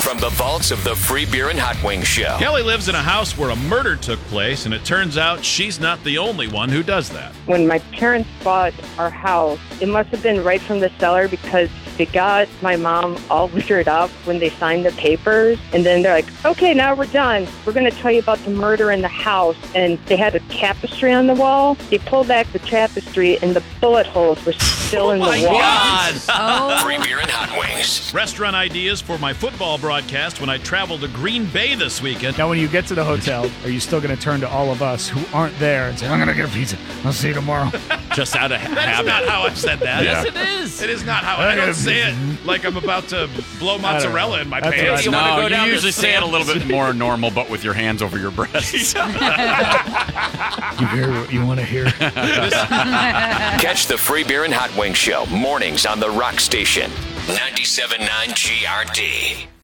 from the vaults of the Free Beer and Hot Wings Show. Kelly lives in a house where a murder took place, and it turns out she's not the only one who does that. When my parents bought our house, it must have been right from the seller because they got my mom all weirded up when they signed the papers. And then they're like, okay, now we're done. We're going to tell you about the murder in the house. And they had a tapestry on the wall. They pulled back the tapestry and the bullet holes were still in the wall. God. Free Beer and Hot Wings. Restaurant ideas for my football broadcast when I travel to Green Bay this weekend. Now, when you get to the hotel, are you still going to turn to all of us who aren't there and say, I'm going to get a pizza. I'll see you tomorrow. Just out of habit. That's not how I've said that. Yes, it is. It is not how I don't say it like I'm about to blow mozzarella in my That's pants. what I No, do. you down to usually say it a Sam's? little bit more normal, but with your hands over your breasts. You hear what you want to hear? Catch the Free Beer and Hot Wings Show mornings on the Rock Station. 97.9 GRD.